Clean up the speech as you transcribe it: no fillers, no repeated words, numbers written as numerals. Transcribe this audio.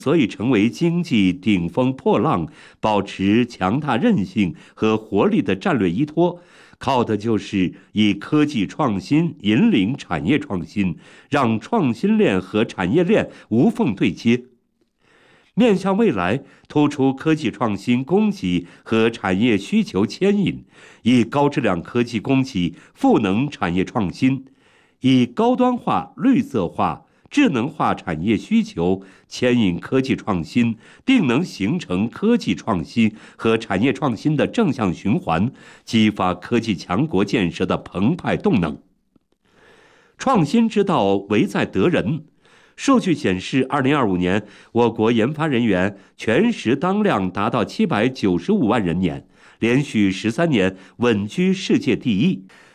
所以成为经济顶峰破浪、保持强大韧性和活力的战略依托，靠的就是以科技创新引领产业创新，让创新链和产业链无缝对接。面向未来，突出科技创新供给和产业需求牵引，以高质量科技供给赋能产业创新，以高端化、绿色化、智能化产业需求牵引科技创新，定能形成科技创新和产业创新的正向循环，激发科技强国建设的澎湃动能。创新之道，唯在得人。数据显示，2025年我国研发人员全时当量达到795万人年，连续13年稳居世界第一。